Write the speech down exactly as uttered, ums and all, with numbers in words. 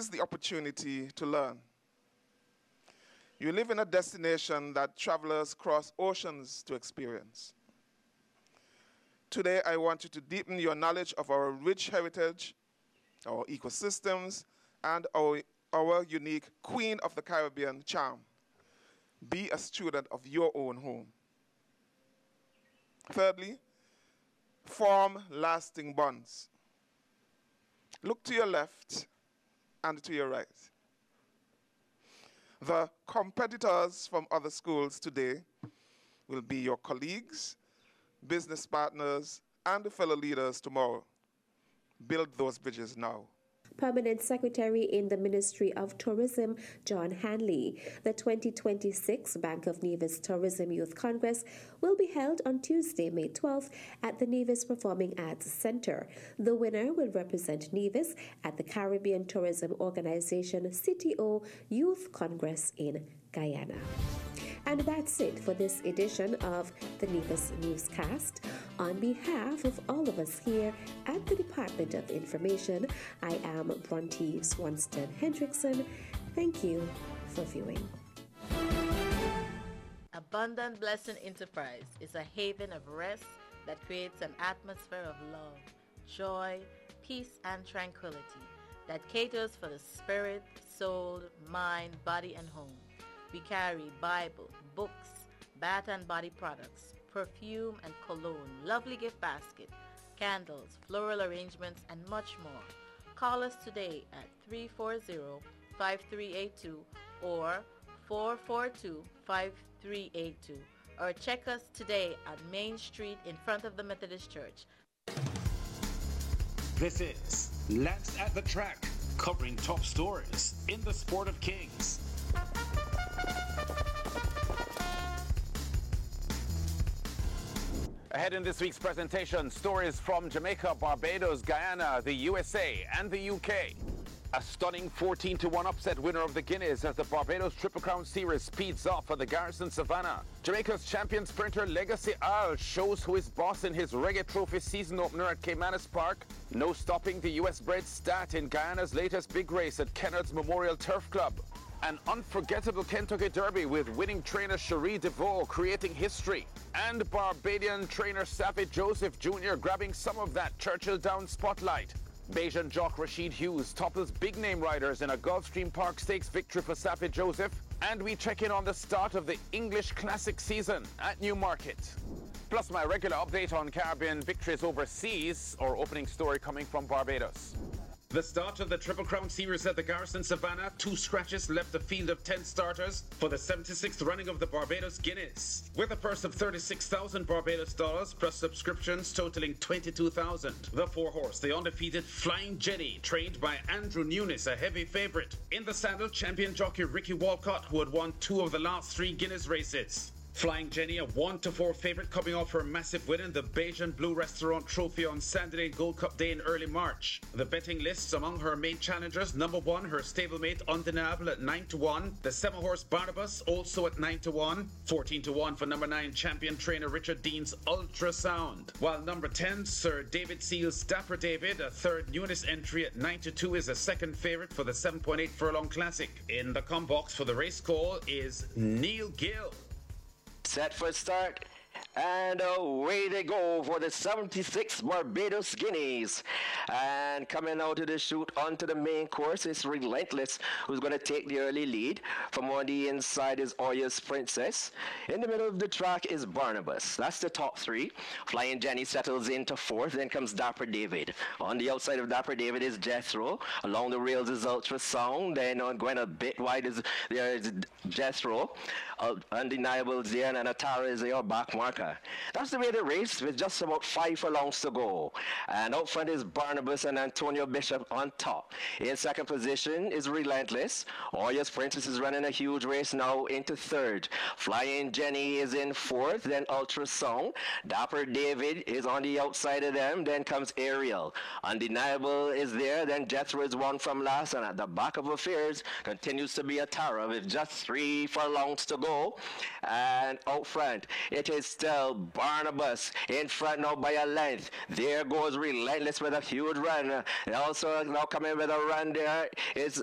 seize the opportunity to learn. You live in a destination that travelers cross oceans to experience. Today, I want you to deepen your knowledge of our rich heritage, our ecosystems, and our, our unique Queen of the Caribbean charm. Be a student of your own home. Thirdly, form lasting bonds. Look to your left and to your right. The competitors from other schools today will be your colleagues, business partners, and fellow leaders tomorrow. Build those bridges now. Permanent Secretary in the Ministry of Tourism, John Hanley. The twenty twenty-six Bank of Nevis Tourism Youth Congress will be held on Tuesday, May twelfth at the Nevis Performing Arts Center. The winner will represent Nevis at the Caribbean Tourism Organization C T O Youth Congress in Guyana. And that's it for this edition of the Nevis Newscast. On behalf of all of us here at the Department of Information, I am Bronte Swanston Hendrickson. Thank you for viewing. Abundant Blessing Enterprise is a haven of rest that creates an atmosphere of love, joy, peace, and tranquility that caters for the spirit, soul, mind, body, and home. We carry Bible, books, bath and body products, perfume and cologne, lovely gift basket, candles, floral arrangements, and much more. Call us today at three four zero, five three eight two or four four two, five three eight two, or check us today on Main Street in front of the Methodist Church. This is Lance at the Track, covering top stories in the sport of kings. Ahead in this week's presentation, stories from Jamaica, Barbados, Guyana, the U S A, and the U K. A stunning fourteen to one upset winner of the Guineas as the Barbados Triple Crown Series speeds off for the Garrison Savannah. Jamaica's champion sprinter Legacy Al shows who is boss in his Reggae Trophy season opener at Caymanas Park. No stopping the U S-bred Stat in Guyana's latest big race at Kennard's Memorial Turf Club. An unforgettable Kentucky Derby with winning trainer Cherie DeVoe creating history. And Barbadian trainer Savage Joseph Junior grabbing some of that Churchill Downs spotlight. Bajan jock Rashid Hughes topples big-name riders in a Gulfstream Park Stakes victory for Savage Joseph. And we check in on the start of the English Classic season at Newmarket. Plus my regular update on Caribbean victories overseas, or opening story coming from Barbados. The start of the Triple Crown Series at the Garrison Savannah, two scratches left a field of ten starters for the seventy-sixth running of the Barbados Guineas. With a purse of thirty-six thousand Barbados dollars plus subscriptions totaling twenty-two thousand. The four-horse, the undefeated Flying Jenny, trained by Andrew Nunes, a heavy favorite. In the saddle, champion jockey Ricky Walcott, who had won two of the last three Guineas races. Flying Jenny, a one to four favourite coming off her massive win in the Bajan Blue Restaurant Trophy on Sandy Gold Cup Day in early March. The betting lists among her main challengers: number one, her stablemate Undeniable at nine to one. The semi-horse Barnabas also at nine to one. fourteen to one for number nine, champion trainer Richard Dean's Ultrasound. While number ten, Sir David Seal's Dapper David, a third Nunes entry at nine to two, is a second favourite for the seven point eight Furlong Classic. In the com box for the race call is Neil Gill. Set for start, and away they go for the seventy-six Barbados Guineas. And coming out of the chute onto the main course is Relentless, who's going to take the early lead. From on the inside is Oyas Princess. In the middle of the track is Barnabas. That's the top three. Flying Jenny settles into fourth. Then comes Dapper David. On the outside of Dapper David is Jethro. Along the rails is Ultrasound. Then on going a bit wide is there is Jethro. Uh, undeniable is there, and Atara is your back marker. That's the way the race, with just about five furlongs to go. And out front is Barnabas and Antonio Bishop on top. In second position is Relentless. Oyas Princess is running a huge race now into third. Flying Jenny is in fourth, then Ultrasound. Dapper David is on the outside of them, then comes Ariel. Undeniable is there, then Jethro is one from last, and at the back of affairs continues to be Atara with just three furlongs to go. And out front, it is still Barnabas in front now by a length. There goes Relentless with a huge run. And also now coming with a run there is